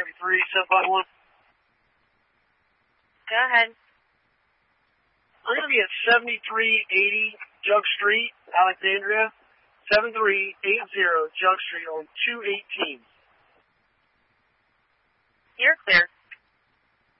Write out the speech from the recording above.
Chevy 3, 751. Go ahead. We're going to be at 7380 Jug Street, Alexandria. 7380 Jug Street on 218. You're clear.